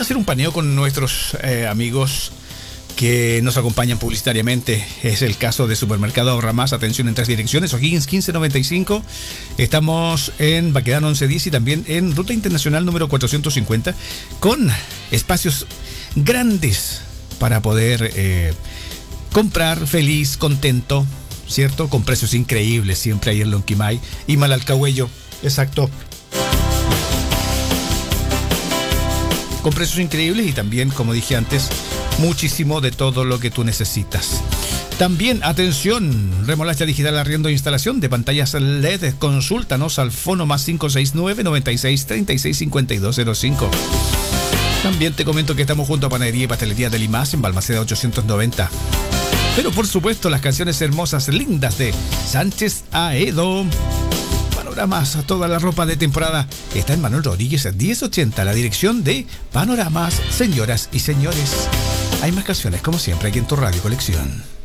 a hacer un paneo con nuestros amigos que nos acompañan publicitariamente. Es el caso de Supermercado Ahorra Más. Atención en 3 direcciones: O'Higgins 1595. Estamos en Baquedano 1110 y también en Ruta Internacional número 450, con espacios grandes para poder comprar feliz, contento, ¿cierto? Con precios increíbles siempre ahí en Lonquimay y Malalcahuello. Exacto. Con precios increíbles y también, como dije antes, muchísimo de todo lo que tú necesitas. También, atención, remolacha digital, arriendo e instalación de pantallas LED. Consúltanos al fono más 569 96 36 5205. También te comento que estamos junto a Panadería y Pastelería de Limas en Balmaceda 890. Pero por supuesto, las canciones hermosas, lindas de Sánchez Aedo. Panoramas, toda la ropa de temporada está en Manuel Rodríguez 1080, la dirección de Panoramas. Señoras y señores, hay más canciones como siempre aquí en tu Radio Colección.